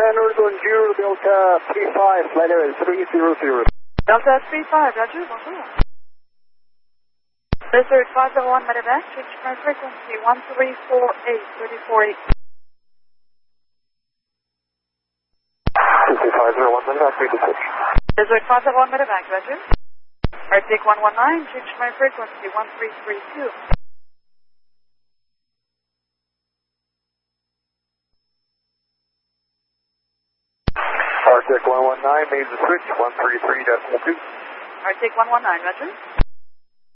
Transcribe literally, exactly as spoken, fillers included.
Standard on zero, Delta three five, flight level three zero zero. Delta three five, Roger, bonjour. Desert five zero one, medevac, change my frequency one three four eight, thirty four eight. five zero one, medevac, read the switch. Desert five zero one, medevac, Roger. Arctic one one nine, change my frequency one three three two. Arctic one one nine, made the switch, one three three decimal two. Arctic one one nine, Roger.